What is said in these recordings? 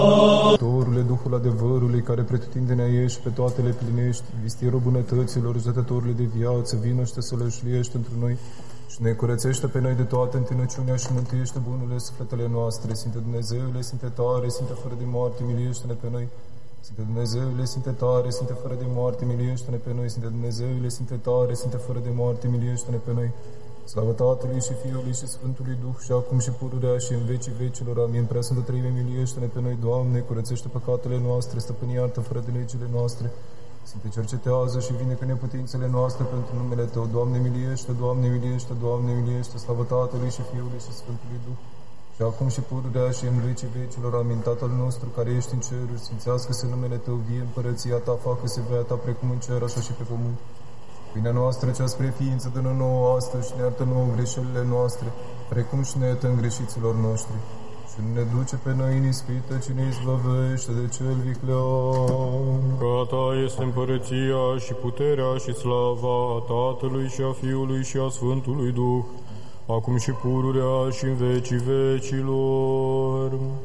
Dorule, Duhul adevărului, care pretutindene ești, pe toate le plinești, vistierul bunătăților, judecătorule de viață, vino și te sălășluiește într noi și ne curățește pe noi de toată întinăciunea și mântuiește bunurile sufletele noastre. Sfinte Dumnezeule, Sfinte tare, Sfinte fără de moarte, miliește-ne pe noi. Sfinte Dumnezeule, Sfinte tare, Sfinte fără de moarte, miliește-ne pe noi. Sfinte Dumnezeule, Sfinte tare, Sfinte fără de moarte, miliește-ne pe noi. Slavă Tatălui și Fiului și Sfântului Duh, și acum și pururea și în vecii vecilor. Amin. Prea Sfântă Treime, miliește-ne pe noi, Doamne, curățește păcatele noastre, stăpâni iartă fără de legile noastre. Sfinte, cercetează și vindecă neputințele noastre pentru numele Tău. Doamne, miliește, Doamne, miliește, Doamne, miliește. Slavă Tatălui și Fiului și Sfântului Duh, și acum și pururea și în vecii vecilor. Amin. Tatăl nostru care ești în ceruri, sfințească-se numele Tău, vie împărăția Ta, facă-se voia Ta precum în cer, așa și pe pământ. Pâinea noastră cea spre ființă dă-ne nouă astăzi și ne iartă nouă greșelile noastre, precum și ne iertăm greșiților noștri. Și nu ne duce pe noi în ispită, ci ne izbăvește de cel viclean. Că a Ta este împărăția și puterea și slava a Tatălui și a Fiului și a Sfântului Duh, acum și pururea și în vecii vecilor.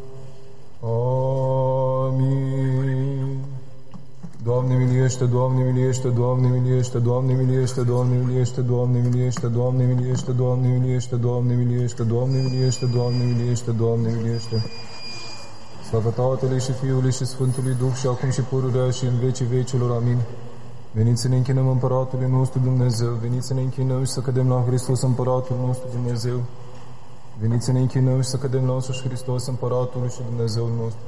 Amin. Doamne miliește, Doamne miliește, Doamne miliește, Doamne miliește, Doamne miliește, Doamne miliește, Doamne miliește, Doamne miliește, Doamne miliește, Doamne miliește, Doamne miliește, Doamne miliește. Slavă Tatălui și Fiului și Sfântului Duh, și acum și pururea și în vecii vecilor. Amin. Veniți să ne închinăm Împăratului nostru Dumnezeu, veniți să ne închinăm și să cădem la Hristos Împăratul nostru Dumnezeu. Veniți să ne închinăm și să cădem la însuși Hristos Împăratul și Dumnezeul nostru.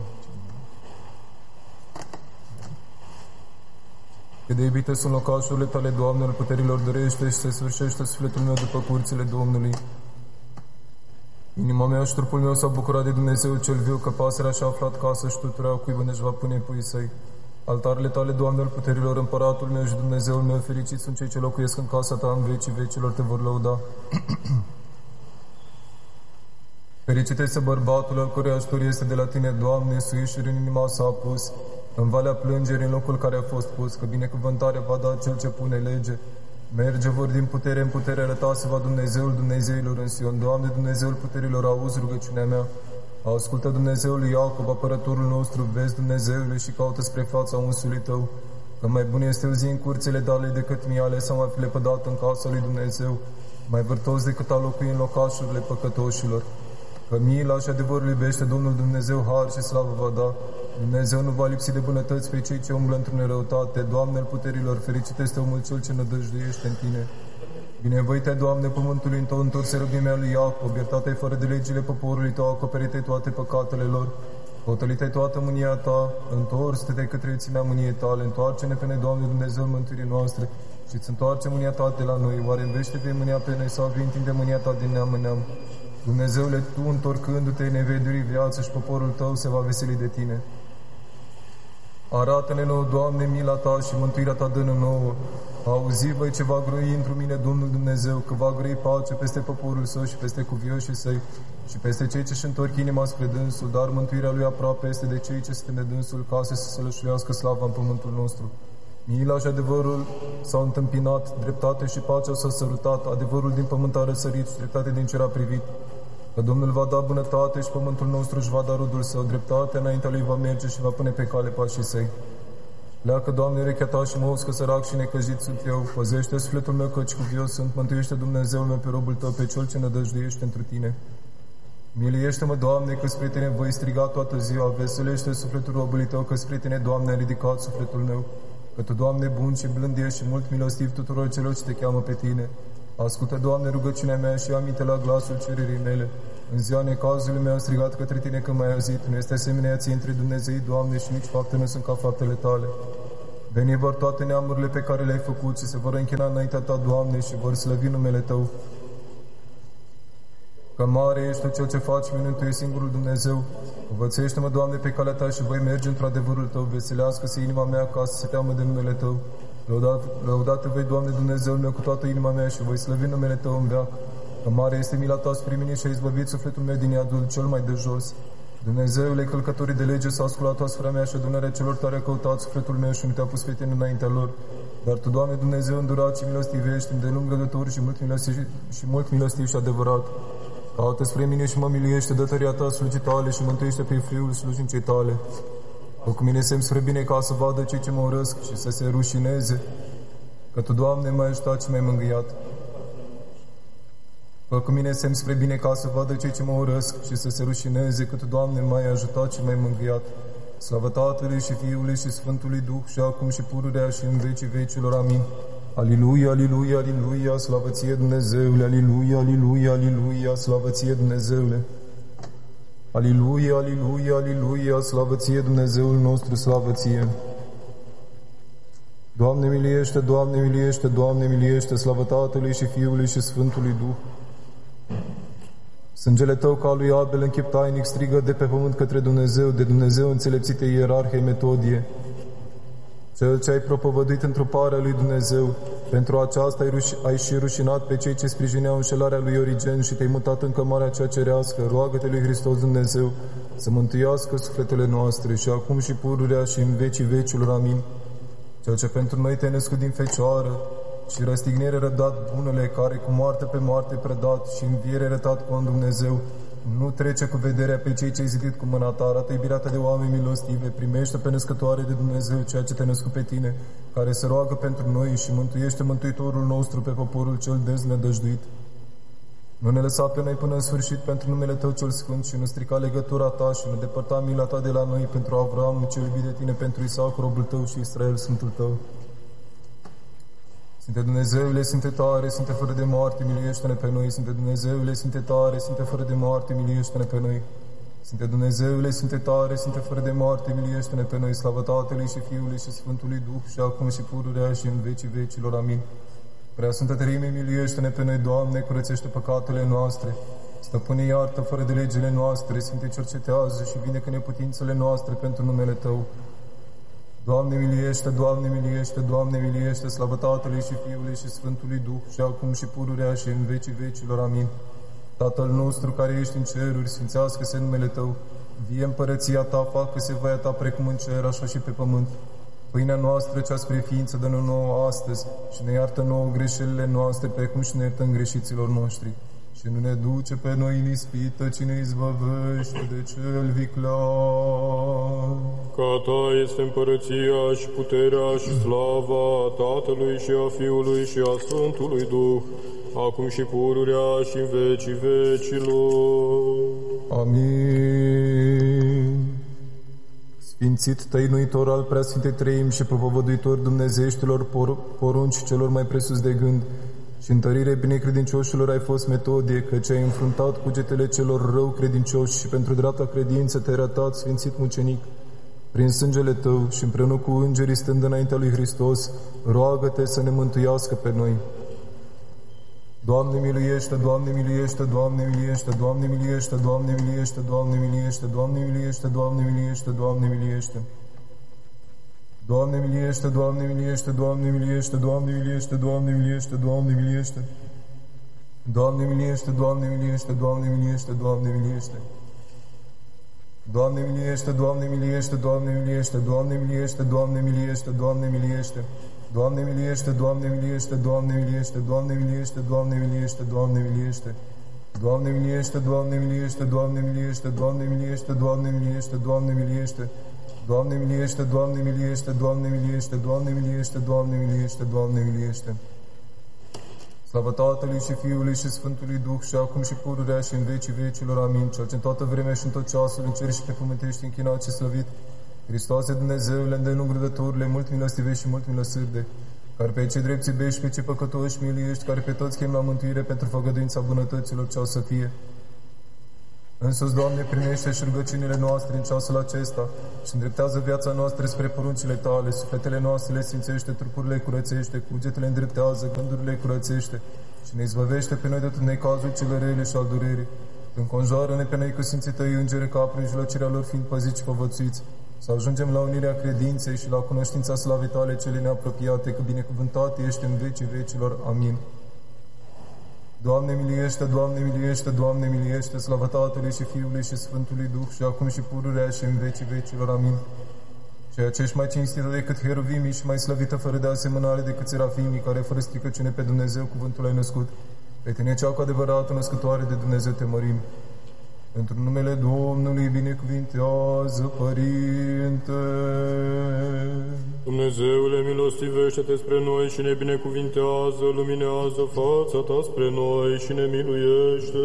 Cât de iubite sunt locașurile Tale, Doamne, al puterilor dorește și se sfârșește sufletul meu după curțile Domnului. Inima mea și trupul meu s-au bucurat de Dumnezeu cel viu, că pasărea și-a aflat casă și tuturea cuibă ne-și va pune puii săi. Altarele Tale, Doamne, al puterilor, Împăratul meu și Dumnezeul meu, fericiți sunt cei ce locuiesc în casa Ta, în vecii vecilor Te vor lăuda. Fericit este bărbatul al cărui ajutor este de la Tine, Doamne, suișuri în inima sa a pus, în valea plângerii, în locul care a fost pus, că binecuvântare va da cel ce pune lege. Merge vor din putere în putere, arătase va Dumnezeul Dumnezeilor în Sion. Doamne, Dumnezeul puterilor, auzi rugăciunea mea. Ascultă Dumnezeul lui Iacob, apărătorul nostru, vezi Dumnezeule și caută spre fața unsului Tău. Că mai bun este o zi în curțile Tale decât mii ales să mă fi lepădat în casa lui Dumnezeu, mai vârtos decât a locui în locașurile păcătoșilor. Că mila și adevărul iubește Domnul Dumnezeu, har și slavă va da. Dumnezeu nu va lipsi de bunătăți pe cei ce umblă într-o răutate. Doamne, al puterilor, fericit este omul cel ce nădăjduiește în Tine. Binevoite, Doamne, pământului în Tău, întorse răbimea lui Iacob, iertate fără de legile poporului Tău, acoperite toate păcatele lor. Potolite toată mânia Ta, întorse-te către ținea mâniei Tale, întoarce-ne pe noi, Doamne, Dumnezeu mântuirii noastre, și îți întoarce mânia Ta de la noi. Oare învește pe mânia pe noi sau vii întinde mânia Ta din neam în neam? Dumnezeule, Tu, întorcându-te, ne vei dori viață și poporul Tău se va veseli de Tine. Arată-ne nouă, Doamne, mila Ta și mântuirea Ta dă-ne nouă. Auzi, voi, ce va groi într-un mine Domnul Dumnezeu, că va groi pace peste poporul Său și peste cuvioșii Săi și peste cei ce-și întorc inima spre Dânsul, dar mântuirea Lui aproape este de cei ce se teme Dânsul, ca să se sălășluiască slava în pământul nostru. Mila și adevărul s-au întâmpinat, dreptate și pacea s-au sărutat, adevărul din pământ a răsărit și dreptate din cer a privit. Că Domnul va da bunătate și pământul nostru își va da rodul Său, dreptatea înaintea Lui va merge și va pune pe cale pașii Săi. Pleacă, Doamne, urechea Ta și mă auzi, că sărac și necăjit sunt eu. Păzește sufletul meu, căci cuvios sunt. Mântuiește, Dumnezeul meu, pe robul Tău, pe cel ce nădăjduiește pentru Tine. Miliește-mă, Doamne, că spre Tine voi striga toată ziua. Veselește sufletul robului Tău, că spre Tine, Doamne, a ridicat sufletul meu. Că Tu, Doamne, bun și blând ești și mult milostiv tuturor celor ce Te cheamă pe Tine. Ascultă, Doamne, rugăciunea mea și aminte la glasul cererii mele. În ziua necazului meu am strigat către Tine că m-ai auzit. Nu este asemenea Ție între Dumnezei, Doamne, și nici fapte nu sunt ca faptele Tale. Veni vor toate neamurile pe care le-ai făcut și se vor închina înaintea Ta, Doamne, și vor slăvi numele Tău. Că mare ești Tu, Cel ce faci minuni, Tu ești singurul Dumnezeu. Învățește-mă, Doamne, pe calea Ta și voi merge într-adevărul Tău. Veselească-se inima mea ca să se teamă de numele Tău. Lăudată vei, Doamne, Dumnezeul meu, cu toată inima mea și voi slăvi numele Tău în veac. Că mare este mila Ta spre mine și ai izbăvit sufletul meu din iadul cel mai de jos. Dumnezeule, călcătorii de lege s-au sculat asupra mea și adunarea celor tare a căutat sufletul meu și nu Te-a pus pe Tine înaintea lor. Dar Tu, Doamne, Dumnezeu îndurat și milostivești, îndelung rădător și mult milostiv și adevărat. Tată, spre mine și mă miluiește, dă tăria ta slujii tale și mântuiește pe Fiul slujincei tale. Fă cu mine semn spre bine ca să vadă cei ce mă urăsc și să se rușineze, că Tu, Doamne, m-ai ajutat și m-ai mângâiat. Fă cu mine semn spre bine ca să vadă cei ce mă urăsc și să se rușineze, că Tu, Doamne, m-ai ajutat și m-ai mângâiat. Slavă Tatălui și Fiului și Sfântului Duh, și acum și pururea și în vecii vecilor. Amin. Aliluia, aliluia, aliluia, slavă Ție, Dumnezeule, aliluia, aliluia, aliluia, slavă Ție, Dumnezeule. Aliluia, aliluia, aliluia, slavă Ție, Dumnezeul nostru, slavă Ție. Doamne miliește, Doamne miliește, Doamne miliește, slavă Tatălui și Fiului și Sfântului Duh. Sângele Tău ca lui Abel în chip tainic strigă de pe pământ către Dumnezeu, de Dumnezeu înțelepțite ierarhei Metodie. Cel ce ai propovăduit întruparea lui Dumnezeu, pentru aceasta ai și rușinat pe cei ce sprijineau înșelarea lui Origen și te-ai mutat în cămarea cea cerească. Roagă-te lui Hristos Dumnezeu să mântuiască sufletele noastre și acum și pururea și în vecii vecilor. Amin. Cel ce pentru noi te-ai născut din Fecioară și răstignire rădat bunele, care cu moarte pe moarte predat și înviere rătat cu un Dumnezeu, nu trece cu vederea pe cei ce ai zidit cu mâna ta, arată iubirea ta de oameni milostive, primește pe născătoare de Dumnezeu ceea ce te-a născut pe tine, care se roagă pentru noi și mântuiește Mântuitorul nostru pe poporul cel deznădăjduit. Nu ne lăsa pe noi până în sfârșit pentru numele Tău cel sfânt și nu strica legătura Ta și nu depărta mila Ta de la noi pentru Avram, cel iubit de Tine, pentru Isaac, robul Tău, și Israel, Sfântul Tău. Sfinte Dumnezeule, Sfinte tare, Sfinte fără de moarte, miluiește-ne pe noi. Sfinte Dumnezeule, Sfinte tare, Sfinte fără de moarte, miluiește-ne pe noi. Sfinte Dumnezeule, Sfinte tare, Sfinte fără de moarte, miluiește-ne pe noi. Slavă Tatălui și Fiului și Sfântului Duh, și acum și pururea și în vecii vecilor. Amin. Prea Sfântă Treime, miluiește-ne pe noi, Doamne, curățește păcatele noastre. Stăpâne, iartă fără de legile noastre. Sfinte, cercetează și vindecă neputințele noastre pentru numele Tău. Doamne miliește, Doamne miliește, Doamne miliește, slavă Tatălui și Fiului și Sfântului Duh, și acum și pururea și în vecii vecilor. Amin. Tatăl nostru care ești în ceruri, sfințească-se numele Tău, vie împărăția Ta, facă-se voia Ta precum în cer, așa și pe pământ. Pâinea noastră cea spre ființă dă-ne nouă astăzi și ne iartă nouă greșelile noastre, precum și ne iertăm greșiților noștri. Și nu ne duce pe noi în ispită, ci ne izbăvește de cel viclean. Că a Ta este împărăția și puterea și slava Tatălui și a Fiului și a Sfântului Duh, acum și pururea și în vecii vecilor. Amin. Sfințit Tăinuitor al Preasfintei Treimi și propovăduitor dumnezeieștilor porunci celor mai presus de gând, și întărire binecredincioșilor ai fost Metodie, căci ai înfruntat cugetele celor rău credincioși și pentru dreapta credință te-ai arătat, Sfințit Mucenic. Prin sângele Tău și împreună cu îngerii stând înaintea lui Hristos, roagă-te să ne mântuiască pe noi. Doamne miluiește, Doamne miluiește, Doamne miluiește, Doamne miluiește, Doamne miluiește, Doamne miluiește, Doamne miluiește, Doamne miluiește, Doamne miluiește. Doamne miliește, Doamne miliește, Doamne miliește, Doamne miliește, Doamne miliește, Doamne miliește. Doamne miliește, Doamne miliește, Doamne miliește, Doamne miliește. Doamne miliește, Doamne miliește, Doamne miliește, Doamne miliește, Doamne miliește, Doamne miliește. Doamne miliește, Doamne miliește, Doamne miliește, Doamne miliește, Doamne miliește, Doamne miliește. Doamne miliește, Doamne miliește, Doamne miliește, Doamne miliește, Doamne miliește, Doamne miliește. Doamne miliește, Doamne miliește, Doamne miliește, Doamne miliește, Doamne miliește, Doamne miliește. Slavă Tatălui și Fiului și Sfântului Duh, și acum și pururea și în vecii vecilor. Amin. Cel ce în toată vremea și în tot ceasul, în cer și pe pământ ești închinat și slăvit, Hristoase Dumnezeule, îndelung rugătorile, mult milostivești și mult milosârde, care pe cei drepți iubești, pe cei păcătoși miliești, care pe toți chem la mântuire pentru făgăduința bunătăților ce o să fie. Însuți, Doamne, primește și rugăciunile noastre în ceasul acesta și îndreptează viața noastră spre poruncile Tale, sufletele noastre le sfințește, trupurile curățește, cugetele îndreptează, gândurile curățește și ne izbăvește pe noi de tot necazul cele rele și al durerii. Înconjoară-ne pe noi cu Sfinții Tăi îngeri, ca prin mijlocirea lor fiind păziți și povățuiți, să ajungem la unirea credinței și la cunoștința slavei Tale cele neapropiate, că binecuvântat ești în vecii vecilor. Amin. Doamne miliește, Doamne miliește, Doamne miliește, slavă Tatălui și Fiului și Sfântului Duh, și acum și pururea și în vecii vecilor. Amin. Ceea ce ești mai cinstită decât heruvimii și mai slăvită fără de asemănare decât serafimii, care fără stricăciune pe Dumnezeu cuvântul ai născut. Pe tine, cea cu adevărată născătoare de Dumnezeu, te mărim. Pentru numele Domnului binecuvintează, Părinte. Dumnezeule, milostivește-te spre noi și ne binecuvintează, luminează fața ta spre noi și ne miluiește.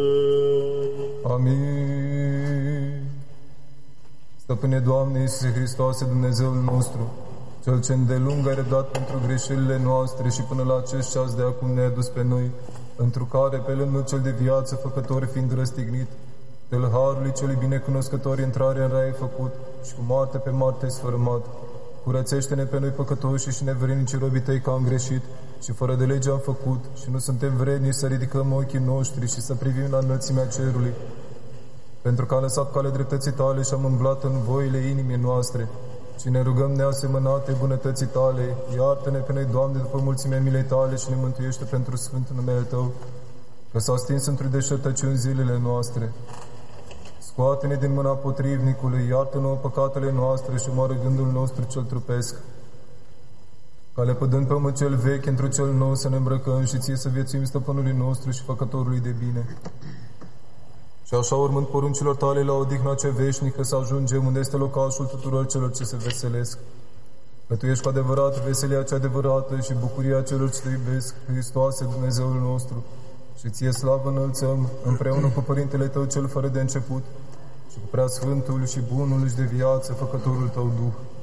Amin. Stăpâne, Doamne Iisuse Hristoase, Dumnezeul nostru, Cel ce îndelung ai răbdat pentru greșelile noastre și până la acest ceas de acum ne-ai adus pe noi, întru care, pe lângul cel de viață făcător fiind răstignit, tâlharului celui binecunoscător intrarea în rai ai făcut și cu moarte pe moarte ai sfărâmat. Curățește-ne pe noi păcătoși și nevrednici robii tăi că am greșit și fără de lege am făcut și nu suntem vrednici să ridicăm ochii noștri și să privim la înălțimea cerului. Pentru că am lăsat calea dreptății tale și am îmblat în voile inimii noastre și ne rugăm neasemănate bunătății tale, iartă-ne pe noi, Doamne, după mulțimea milei tale și ne mântuiește pentru sfântul numele Tău, că s-au stins într-o deșertăciuni zilele noastre. Scoate-ne din mâna potrivnicului, iartă-ne păcatele noastre și omoară gândul nostru cel trupesc. Ca lepădând pământ cel vechi într-un cel nou să ne îmbrăcăm și ție să viețuim stăpânului nostru și făcătorului de bine. Și așa, urmând poruncilor tale la odihna cea veșnică, să ajungem unde este locașul tuturor celor ce se veselesc. Că Tu ești cu adevărat veselia cea adevărată și bucuria celor ce Te iubesc, Hristoase, Dumnezeul nostru, și Ție slavă înălțăm împreună cu Părintele Tău cel fără de început și cu Preasfântul și Bunul și de viață, Făcătorul Tău Duh,